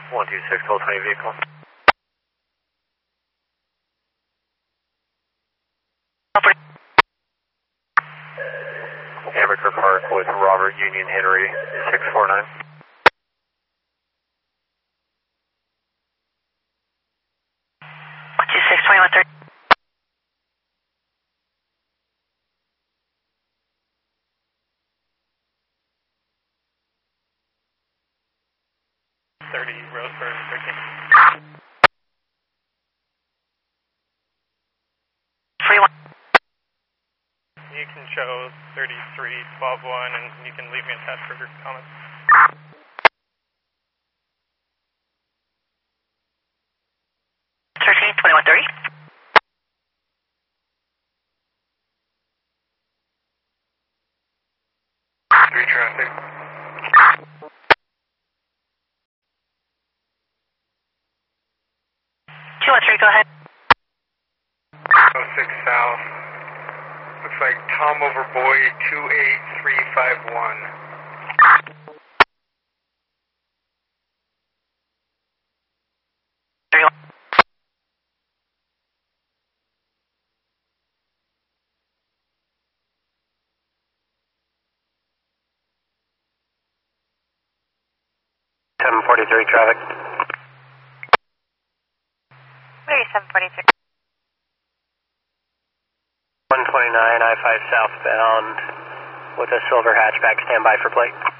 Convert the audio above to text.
126, Gold 20 vehicle. Amaker Park with Robert Union Henry 649. 126, 2130. Roseburg 13. 41. You can show 33-12-1 and you can leave me a test for your comments. 13, 2130. Three traffic. 213, go ahead. 06 South. Looks like Tom over Boyd 28351. 31. Seven 43 traffic. 743. 129 I-5 southbound with a silver hatchback, standby for plate.